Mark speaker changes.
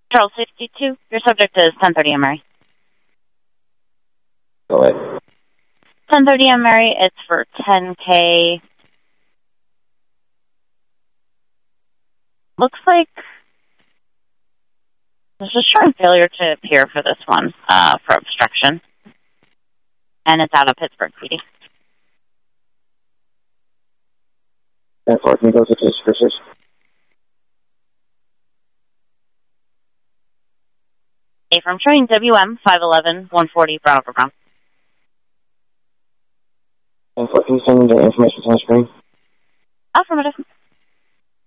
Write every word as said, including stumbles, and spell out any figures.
Speaker 1: Charles sixty-two, your subject is ten thirty M Mary.
Speaker 2: Go ahead.
Speaker 1: ten thirty M Mary, it's for ten K. Looks like there's a showing failure to appear for this one, uh, for obstruction. And it's out of Pittsburgh, P D.
Speaker 2: ten four, can you go to the scriptures?
Speaker 1: A from showing W M five eleven one forty Brown over Brown.
Speaker 2: ten four, can you send me the information on the screen?
Speaker 1: Affirmative.